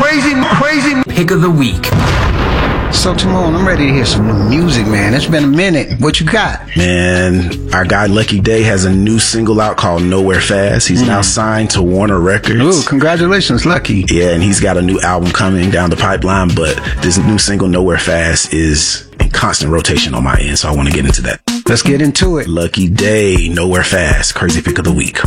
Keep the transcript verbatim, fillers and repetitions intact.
crazy, crazy pick of the week. So Timon, I'm ready to hear some new music, man. It's been a minute. What you got? Man, our guy Lucky Daye has a new single out called Nowhere Fast. He's mm. now signed to Warner Records. Ooh, congratulations, Lucky. Yeah, and he's got a new album coming down the pipeline, but this new single Nowhere Fast is in constant rotation on my end, so I want to get into that. Let's get into it. Lucky Daye, Nowhere Fast, crazy pick of the week.